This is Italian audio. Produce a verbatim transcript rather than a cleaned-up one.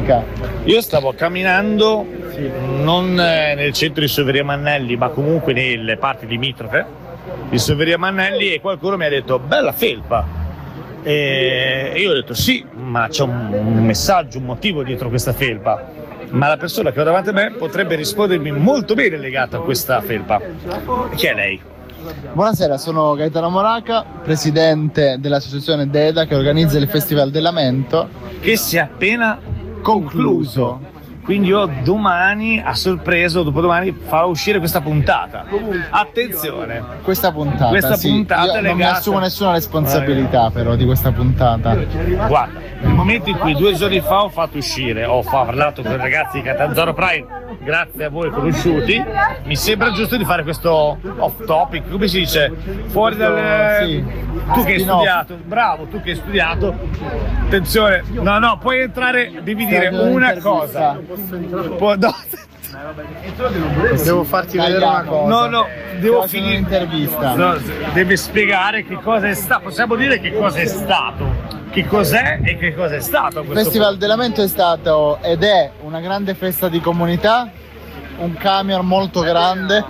Dica. Io stavo camminando non nel centro di Soveria Mannelli, ma comunque nelle parti limitrofe di Soveria Mannelli, e qualcuno mi ha detto bella felpa, e io ho detto sì, ma c'è un messaggio, un motivo dietro questa felpa, ma la persona che ho davanti a me potrebbe rispondermi molto bene legata a questa felpa. Chi è lei? Buonasera, sono Gaetano Moraca, presidente dell'associazione DEDA che organizza il Festival del Lamento, che si è appena concluso. Quindi io domani, a sorpresa, dopodomani, farò uscire questa puntata. Attenzione! Questa puntata, questa sì. puntata Io non mi legata... assumo nessuna responsabilità però di questa puntata. Guarda, nel momento in cui due giorni fa ho fatto uscire, ho parlato con i ragazzi di Catanzaro Pride, grazie a voi conosciuti, mi sembra giusto di fare questo off topic, come si dice? Fuori dal... Sì. Tu che hai studiato, bravo, tu che hai studiato, attenzione, no no, puoi entrare, devi dire una cosa. Pu- no. Devo farti vedere una cosa. No, no, devo finire l'intervista. No, deve spiegare che cosa è stato. Possiamo dire che cosa è stato, che cos'è e che cosa è stato. Il Festival del Lamento è stato ed è una grande festa di comunità, un camion molto grande